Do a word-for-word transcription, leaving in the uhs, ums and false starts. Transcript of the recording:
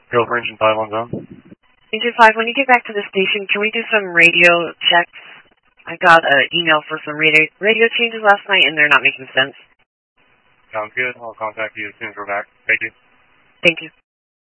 Go for engine five on zone. Engine five, when you get back to the station, can we do some radio checks? I got an email for some radio, radio changes last night, and they're not making sense. Sounds good. I'll contact you as soon as we're back. Thank you. Thank you.